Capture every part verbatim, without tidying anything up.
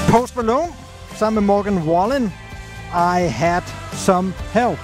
Post Malone sammen med Morgan Wallen. I had some help.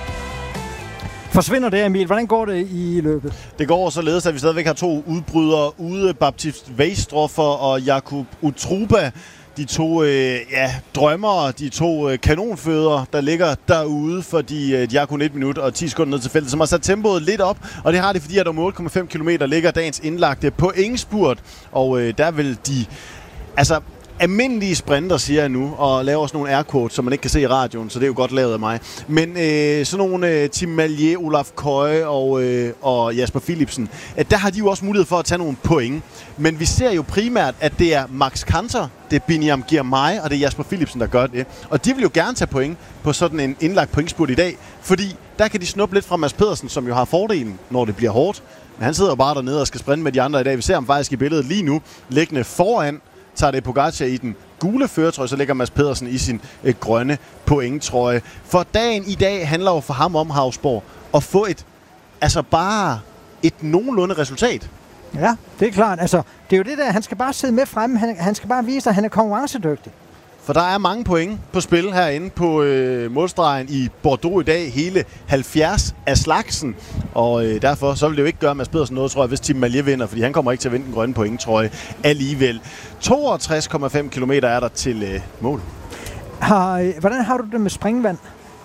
Forsvinder det, Emil? Hvordan går det i løbet? Det går således, at vi stadigvæk har to udbrydere ude. Baptist Weistroffer og Jakub Utruba. De to øh, ja, drømmere, de to øh, kanonfødder, der ligger derude, fordi øh, de har kun et minut og ti sekunder ned til feltet, som har sat tempoet lidt op. Og det har de, fordi at om otte komma fem kilometer ligger dagens indlagte pointspurt. Og øh, der vil de... Altså... almindelige sprinter, siger jeg nu, og laver også nogle air quotes, som man ikke kan se i radioen, så det er jo godt lavet af mig. Men øh, sådan nogle øh, Tim Mallier, Olaf Køje og, øh, og Jasper Philipsen, at der har de jo også mulighed for at tage nogle point. Men vi ser jo primært, at det er Max Kanter, det er Biniam Girmay og det er Jasper Philipsen, der gør det. Og de vil jo gerne tage point på sådan en indlagt pointspurt i dag, fordi der kan de snuppe lidt fra Mads Pedersen, som jo har fordelen, når det bliver hårdt. Men han sidder jo bare dernede og skal sprinte med de andre i dag. Vi ser ham faktisk i billedet lige nu, liggende foran. Tager det Pogacar i den gule førertrøje, så ligger Mads Pedersen i sin øh, grønne pointtrøje. For dagen i dag handler jo for ham om Hausborg at få et, altså bare et nogenlunde resultat. Ja, det er klart. Altså, det er jo det der, han skal bare sidde med fremme, han, han skal bare vise, at han er konkurrencedygtig. For der er mange point på spil herinde på øh, målstregen i Bordeaux i dag. Hele halvfjerds af slagsen. Og øh, derfor så vil det jo ikke gøre Mads Pedersen noget, tror jeg, hvis Tim Mallier vinder. Fordi han kommer ikke til at vinde den grønne point, tror jeg, alligevel. toogtres komma fem kilometer er der til øh, mål. Har, hvordan har du det med springvand?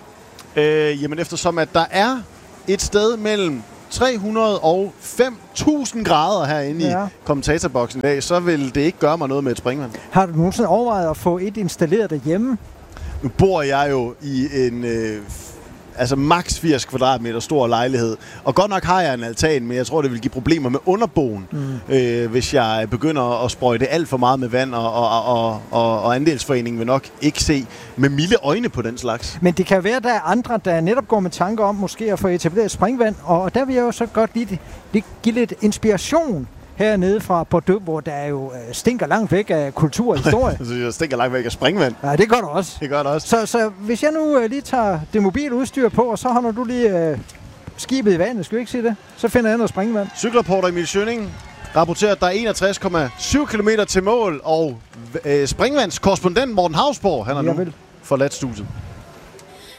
Øh, jamen eftersom at der er et sted mellem tre hundrede og fem tusind grader herinde ja. i kommentatorboksen i dag, så vil det ikke gøre mig noget med et springvand. Har du nogensinde overvejet at få et installeret derhjemme? Nu bor jeg jo i en øh, altså maks firs kvadratmeter stor lejlighed, og godt nok har jeg en altan, men jeg tror, det vil give problemer med underboen, mm. øh, hvis jeg begynder at sprøjte alt for meget med vand, og, og, og, og, og andelsforeningen vil nok ikke se med milde øjne på den slags. Men det kan være, at der er andre, der netop går med tanker om måske at få etableret springvand, og der vil jeg jo så godt lige, lige give lidt inspiration hernede fra Bordeaux, hvor der jo stinker langt væk af kultur og historie. Det stinker langt væk af springvand. Ja, det gør det også. Det gør det også. Så, så hvis jeg nu uh, lige tager det mobile udstyr på, og så holder du lige uh, skibet i vandet, skal vi ikke sige det? Så finder jeg noget springvand. Cykelreporter Emil Schønning rapporterer, at der er enogtres komma syv kilometer til mål, og øh, springvandskorrespondent Morten Hausborg, han har nu forladt studiet.